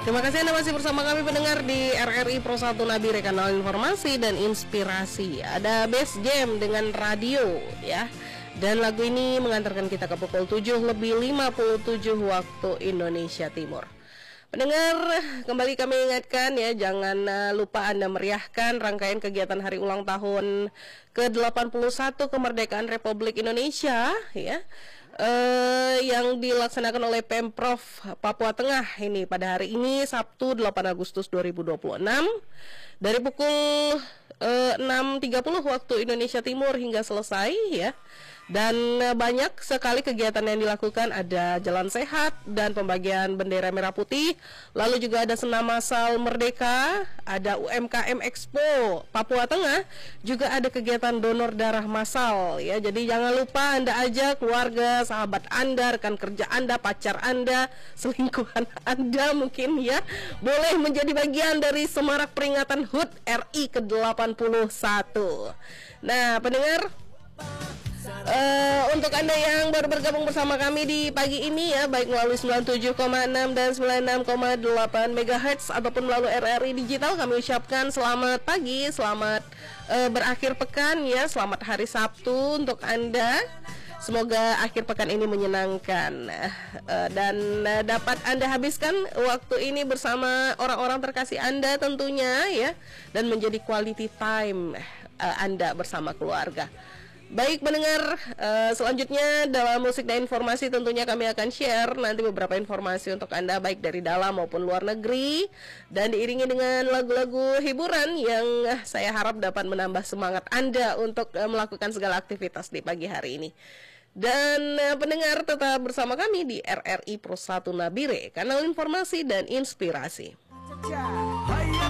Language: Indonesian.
Terima kasih Anda masih bersama kami pendengar di RRI Pro 1 Nabire, kanal informasi dan inspirasi. Ada Best Jam dengan radio ya. Dan lagu ini mengantarkan kita ke pukul 7:57 waktu Indonesia Timur. Pendengar, kembali kami ingatkan ya, jangan lupa Anda meriahkan rangkaian kegiatan hari ulang tahun ke-81 kemerdekaan Republik Indonesia ya. Yang dilaksanakan oleh Pemprov Papua Tengah ini pada hari ini Sabtu 8 Agustus 2026 dari pukul 6.30 waktu Indonesia Timur hingga selesai ya. Dan banyak sekali kegiatan yang dilakukan, ada jalan sehat dan pembagian bendera merah putih, lalu juga ada senam masal merdeka, ada UMKM Expo Papua Tengah, juga ada kegiatan donor darah massal ya. Jadi jangan lupa Anda ajak keluarga, sahabat Anda, rekan kerja Anda, pacar Anda, selingkuhan Anda mungkin ya, boleh menjadi bagian dari semarak peringatan HUT RI ke-81. Nah pendengar, untuk Anda yang baru bergabung bersama kami di pagi ini ya, baik melalui 97,6 dan 96,8 MHz ataupun melalui RRI Digital, kami ucapkan selamat pagi, selamat berakhir pekan ya, selamat hari Sabtu untuk Anda. Semoga akhir pekan ini menyenangkan dan dapat Anda habiskan waktu ini bersama orang-orang terkasih Anda tentunya ya, dan menjadi quality time Anda bersama keluarga. Baik pendengar, selanjutnya dalam musik dan informasi tentunya kami akan share nanti beberapa informasi untuk Anda baik dari dalam maupun luar negeri, dan diiringi dengan lagu-lagu hiburan yang saya harap dapat menambah semangat Anda untuk melakukan segala aktivitas di pagi hari ini. Dan pendengar tetap bersama kami di RRI Pro 1 Nabire, kanal informasi dan inspirasi.